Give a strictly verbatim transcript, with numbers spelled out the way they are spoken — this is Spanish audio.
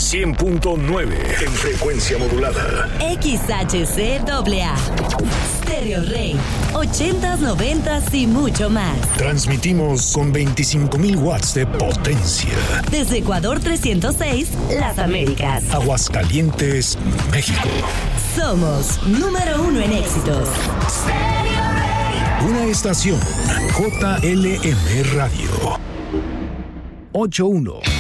cien punto nueve en frecuencia modulada. X H C A A. Stereo Rey. ochentas, noventas y mucho más. Transmitimos con veinticinco mil watts de potencia. Desde Ecuador trescientos seis, Las Américas. Aguascalientes, México. Somos número uno en éxitos. Stereo Rey. Una estación J L M Radio. ocho uno.